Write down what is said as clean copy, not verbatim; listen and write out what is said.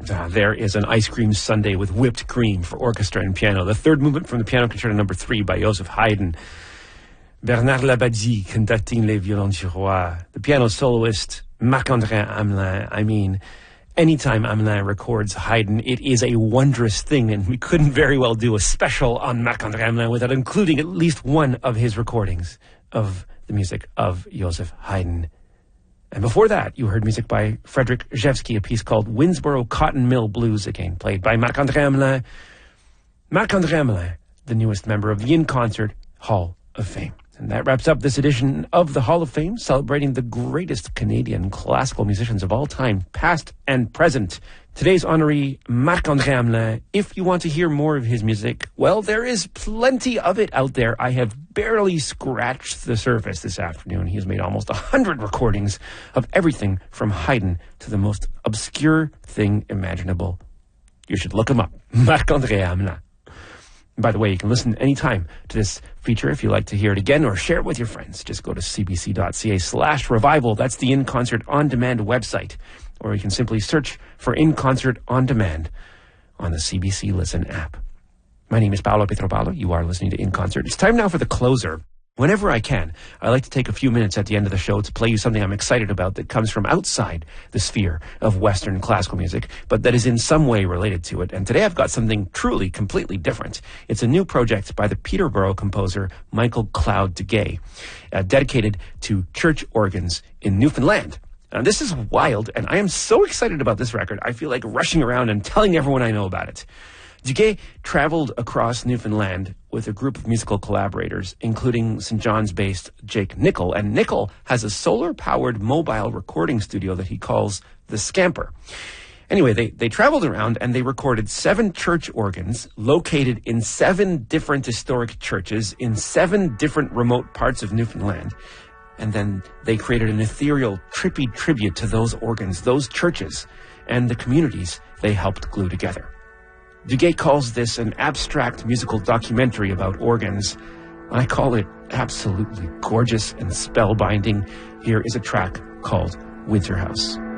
There is an ice cream sundae with whipped cream for orchestra and piano. The third movement from the Piano Concerto No. 3 by Joseph Haydn. Bernard Labadie conducting Les Violons du Roi. The piano soloist Marc-André Hamelin. I mean, anytime Hamelin records Haydn, it is a wondrous thing, and we couldn't very well do a special on Marc-André Hamelin without including at least one of his recordings of the music of Joseph Haydn. And before that, you heard music by Frederick Rzewski, a piece called Winnsboro Cotton Mill Blues, again played by Marc-André Hamelin. Marc-André Hamelin, the newest member of the In Concert Hall of Fame. And that wraps up this edition of the Hall of Fame, celebrating the greatest Canadian classical musicians of all time, past and present. Today's honoree, Marc-André Hamelin. If you want to hear more of his music, well, there is plenty of it out there. I have barely scratched the surface this afternoon. He has made almost 100 recordings of everything from Haydn to the most obscure thing imaginable. You should look him up, Marc-André Hamelin. By the way, you can listen anytime to this feature if you'd like to hear it again or share it with your friends. Just go to cbc.ca/revival. That's the In Concert On Demand website. Or you can simply search for In Concert On Demand on the CBC Listen app. My name is Paolo Pietropalo. You are listening to In Concert. It's time now for the closer. Whenever I can, I like to take a few minutes at the end of the show to play you something I'm excited about that comes from outside the sphere of Western classical music, but that is in some way related to it. And today I've got something truly, completely different. It's a new project by the Peterborough composer Michael Cloud Duguay, dedicated to church organs in Newfoundland. Now, this is wild, and I am so excited about this record, I feel like rushing around and telling everyone I know about it. Duguay traveled across Newfoundland with a group of musical collaborators, including St. John's-based Jake Nickel. And Nickel has a solar-powered mobile recording studio that he calls the Scamper. Anyway, they traveled around and they recorded 7 church organs located in 7 different historic churches in 7 different remote parts of Newfoundland. And then they created an ethereal, trippy tribute to those organs, those churches, and the communities they helped glue together. Duguay calls this an abstract musical documentary about organs. I call it absolutely gorgeous and spellbinding. Here is a track called Winter House.